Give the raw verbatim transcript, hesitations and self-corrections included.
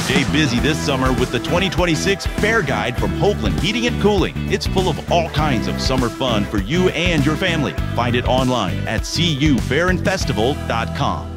Stay busy this summer with the twenty twenty-six Fair Guide from Hoagland Heating and Cooling. It's full of all kinds of summer fun for you and your family. Find it online at c u fair and festival dot com.